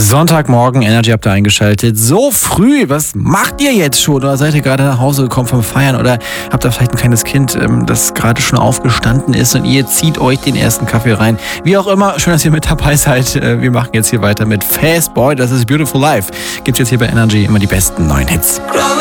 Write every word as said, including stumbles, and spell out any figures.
Sonntagmorgen, Energy habt ihr eingeschaltet. So früh, was macht ihr jetzt schon? Oder seid ihr gerade nach Hause gekommen vom Feiern? Oder habt ihr vielleicht ein kleines Kind, das gerade schon aufgestanden ist und ihr zieht euch den ersten Kaffee rein? Wie auch immer, schön, dass ihr mit dabei seid. Wir machen jetzt hier weiter mit Fast Boy, das ist Beautiful Life. Gibt's jetzt hier bei Energy immer die besten neuen Hits.